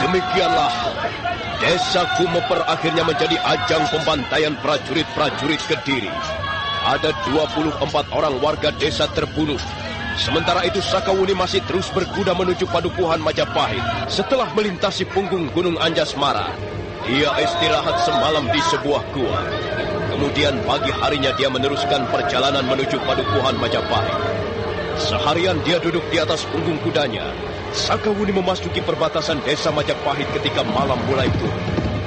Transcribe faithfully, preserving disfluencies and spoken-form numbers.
Demikianlah, Desa Kumoper akhirnya menjadi ajang pembantaian prajurit-prajurit Kediri. Ada dua puluh empat orang warga desa terbunuh. Sementara itu Sakawuni masih terus berkuda menuju Padukuhan Majapahit. Setelah melintasi punggung Gunung Anjasmara, dia istirahat semalam di sebuah gua. Kemudian pagi harinya dia meneruskan perjalanan menuju Padukuhan Majapahit. Seharian dia duduk di atas punggung kudanya. Sakawuni memasuki perbatasan desa Majapahit ketika malam mulai turun.